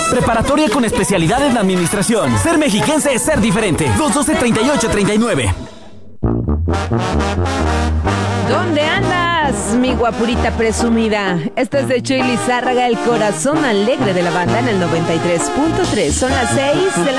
Preparatoria con especialidad en administración. Ser mexiquense es ser diferente. 212-3839. ¿Dónde andas, mi guapurita presumida? Esto es de Chuy Lizárraga, el corazón alegre de la banda en el 93.3. Son las 6 de la